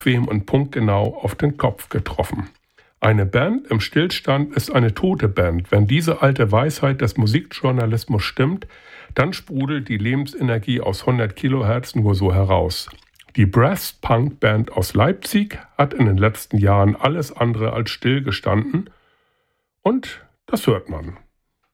bequem und punktgenau auf den Kopf getroffen. Eine Band im Stillstand ist eine tote Band. Wenn diese alte Weisheit des Musikjournalismus stimmt, dann sprudelt die Lebensenergie aus 100 Kilohertz nur so heraus. Die Brass-Punk-Band aus Leipzig hat in den letzten Jahren alles andere als still gestanden und das hört man.